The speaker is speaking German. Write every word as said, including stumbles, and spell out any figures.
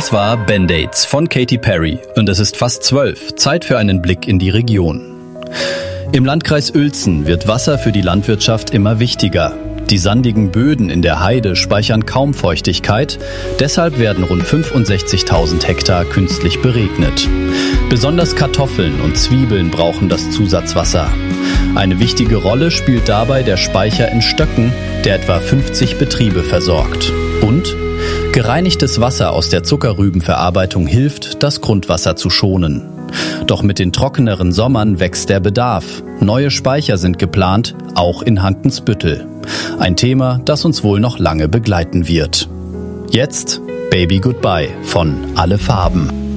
Das war Band-Aids von Katy Perry und es ist fast zwölf. Zeit für einen Blick in die Region. Im Landkreis Uelzen wird Wasser für die Landwirtschaft immer wichtiger. Die sandigen Böden in der Heide speichern kaum Feuchtigkeit, deshalb werden rund fünfundsechzigtausend Hektar künstlich beregnet. Besonders Kartoffeln und Zwiebeln brauchen das Zusatzwasser. Eine wichtige Rolle spielt dabei der Speicher in Stöcken, der etwa fünfzig Betriebe versorgt. Und gereinigtes Wasser aus der Zuckerrübenverarbeitung hilft, das Grundwasser zu schonen. Doch mit den trockeneren Sommern wächst der Bedarf. Neue Speicher sind geplant, auch in Hankensbüttel. Ein Thema, das uns wohl noch lange begleiten wird. Jetzt Baby Goodbye von Alle Farben.